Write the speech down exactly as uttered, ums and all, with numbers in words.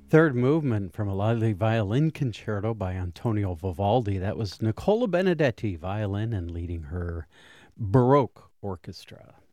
Third movement from a lively violin concerto by Antonio Vivaldi. That was Nicola Benedetti, violin, and leading her Baroque orchestra.